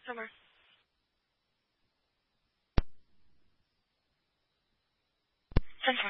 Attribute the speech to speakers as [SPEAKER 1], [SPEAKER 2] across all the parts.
[SPEAKER 1] Summer. 10-4.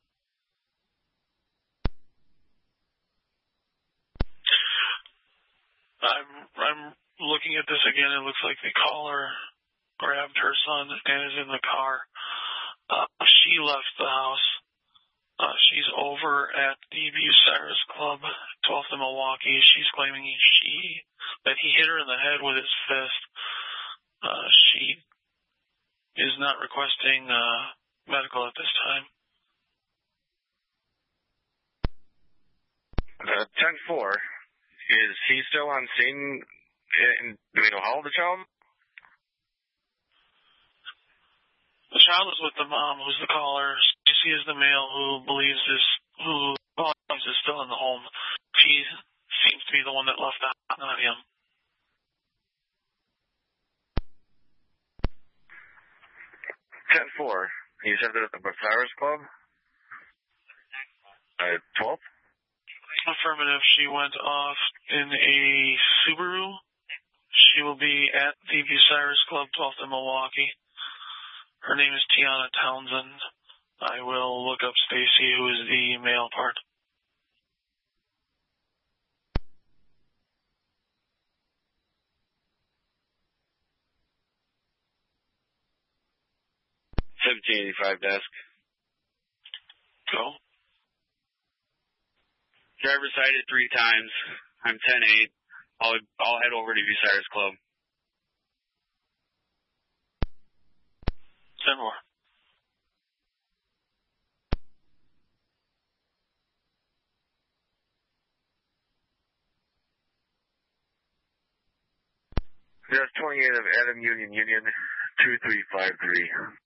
[SPEAKER 2] I'm looking at this again. It looks like the caller grabbed her son and is in the car. She left the house. She's over at the Bucyrus Club, 12th in Milwaukee. She's claiming that he hit her in the head with his fist. She is not requesting medical at this time.
[SPEAKER 3] 10-4. Is he still on scene? Do we know how old the child?
[SPEAKER 2] The child is with the mom, who's the caller. She is the male who believes is still in the home. She seems to be the one that left the house, not him.
[SPEAKER 3] $10-4. You said that at the Bucyrus Club? 12?
[SPEAKER 2] Affirmative. She went off in a Subaru. She will be at the Bucyrus Club, 12th in Milwaukee. Her name is Tiana Townsend. I will look up Stacy, who is the male part.
[SPEAKER 3] $1785 desk.
[SPEAKER 2] Go.
[SPEAKER 3] Driver cited 3 times. I'm 10-8. I'll head over to Bucyrus Club.
[SPEAKER 2] 10 more.
[SPEAKER 3] There's 28 of Adam Union 2353.